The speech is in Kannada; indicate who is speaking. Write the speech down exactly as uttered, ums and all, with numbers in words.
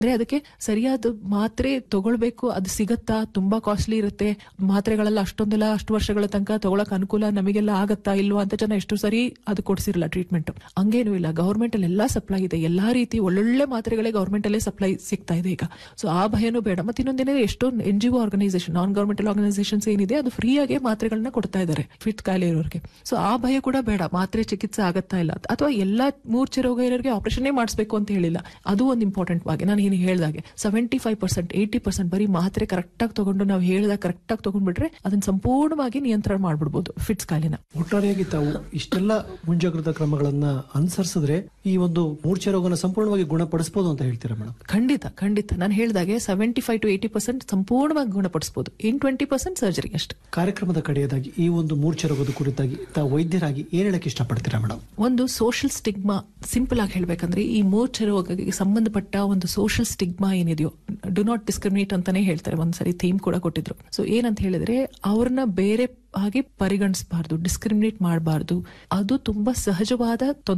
Speaker 1: ಅಂದ್ರೆ ಅದಕ್ಕೆ ಸರಿಯಾದ ಮಾತ್ರೆ ತಗೊಳ್ಬೇಕು, ಅದು ಸಿಗತ್ತಾ, ತುಂಬಾ ಕಾಸ್ಟ್ಲಿ ಇರುತ್ತೆ, ಮಾತ್ರೆಗಳೆಲ್ಲ ಅಷ್ಟೊಂದೆಲ್ಲ ಅಷ್ಟು ವರ್ಷಗಳ ತನಕ ತಗೊಳಕ್ ಅನುಕೂಲ ನಮಗೆಲ್ಲ ಆಗತ್ತಾ ಇಲ್ವಾ ಅಂತ ಜನ ಎಷ್ಟು ಸರಿ ಅದು ಕೊಡ್ಸಿರಲ್ಲ ಟ್ರೀಟ್ಮೆಂಟ್. ಹಂಗೇನು ಇಲ್ಲ, ಗವರ್ಮೆಂಟ್ ಅಲ್ಲಿ ಎಲ್ಲಾ ಸಪ್ಲೈ ಇದೆ, ಎಲ್ಲಾ ರೀತಿ ಒಳ್ಳೊಳ್ಳೆ ಮಾತ್ರೆಗಳೇ ಗವರ್ಮೆಂಟ್ ಅಲ್ಲೇ ಸಪ್ಲೈ ಸಿಗ್ತಾ ಇದೆ ಈಗ. ಸೊ ಆ ಭಯನೂ ಬೇಡ. ಮತ್ತೆ ಇನ್ನೊಂದೇನೆ, ಎಷ್ಟೊಂದು ಎನ್ ಜಿ ಒ ಆರ್ಗನೈಸೇಷನ್, ನಾನ್ ಗವರ್ಮೆಂಟಲ್ ಆರ್ಗನೈಸೇಷನ್ಸ್ ಏನಿದೆ ಅದು ಫ್ರೀ ಆಗಿ ಮಾತ್ರೆಗಳನ್ನ ಕೊಡ್ತಾ ಇದ್ದಾರೆ ಫಿಟ್ ಕಾಯಿಲೆ ಇರೋರಿಗೆ. ಸೊ ಆ ಭಯ ಕೂಡ ಬೇಡ, ಮಾತ್ರೆ ಚಿಕಿತ್ಸೆ ಆಗತ್ತಾ ಇಲ್ಲ ಅಥವಾ ಎಲ್ಲಾ ಮೂರ್ಛೆ ರೋಗ ಇರೋರಿಗೆ ಆಪರೇಷನ್ ಮಾಡಿಸಬೇಕು ಅಂತ ಹೇಳಿಲ್ಲ. ಅದು ಒಂದು ಇಂಪಾರ್ಟೆಂಟ್ ಆಗಿ ನಾನು ಏನು ಹೇಳಿದಾಗೆ seventy five percent eighty percent ಬರೀ ಮಾತ್ರೆ ಕರೆಕ್ಟ್ ಆಗಿ ತಗೊಂಡು ನಾವು ಹೇಳಿದಾಗ ಕರೆಕ್ಟ್ ಆಗಿ ತಗೊಂಡ್ಬಿಟ್ರೆ ಅದನ್ನ ಸಂಪೂರ್ಣವಾಗಿ ನಿಯಂತ್ರಣ ಮಾಡ್ಬಿಡ್ಬೋದು ಫಿಟ್ಸ್ ಕಾಯಿಲೆನ.
Speaker 2: ಒಟ್ಟಾರೆಯಾಗಿ ತಾವು ಇಷ್ಟೆಲ್ಲ ಮುಂಜಾಗ್ರತಾ ಕ್ರಮಗಳನ್ನ ಅನುಸರಿಸಿದ್ರೆ ಈ ಒಂದು ಮೂರ್ಛೆ ರೋಗನ ಸಂಪೂರ್ಣವಾಗಿ ಗುಣಪಡಿಸಬಹುದು ಅಂತ ಹೇಳ್ತೀರಾ ಮೇಡಮ್?
Speaker 1: ಖಂಡಿತ ಖಂಡಿತ. ನಾನು ಹೇಳಿದಾಗೆ seventy five to eighty percent ಸಂಪೂರ್ಣವಾಗಿ ಗುಣಪಡಿಸಬಹುದು. ಇನ್ ಟ್ವೆಂಟಿ ಪರ್ಸೆಂಟ್ ಸರ್ಜರಿ ಅಷ್ಟೇ.
Speaker 2: ಕಾರ್ಯಕ್ರಮದ ಕಡೆಯದಾಗಿ ಈ ಒಂದು ಮೂರ್ಛೆ ರೋಗದ ಕುರಿತಾಗಿ ತಾವು ವೈದ್ಯರಾಗಿ ಏನ್ ಹೇಳಕ್ ಇಷ್ಟಪಡ್ತೀರಾ ಮೇಡಮ್?
Speaker 1: ಒಂದು ಸೋಷಿಯಲ್ ಸ್ಟಿಗ್ಮಾ, ಸಿಂಪಲ್ ಆಗಿ ಹೇಳ್ಬೇಕಂದ್ರೆ ಈ ಮೂರ್ಛೆ ರೋಗಕ್ಕೆ ಸಂಬಂಧಪಟ್ಟ ಒಂದು ಸೋಷಿಯಲ್ ಸ್ಟಿಗ್ಮಾ ಏನಿದೆಯೋ, ಡು ನಾಟ್ ಡಿಸ್ಕ್ರಿಮಿನೇಟ್ ಅಂತಾನೆ ಹೇಳ್ತಾರೆ, ಒಂದ್ಸರಿ ಥೀಮ್ ಕೂಡ ಕೊಟ್ಟಿದ್ರು. ಸೊ ಏನಂತ ಹೇಳಿದ್ರೆ ಅವ್ರನ್ನ ಬೇರೆ ಹಾಗೆ ಪರಿಗಣಿಸಬಾರ್ದು, ಡಿಸ್ಕ್ರಿಮಿನೇಟ್ ಮಾಡಬಾರ್ದು. ಅದು ತುಂಬಾ ಸಹಜವಾದ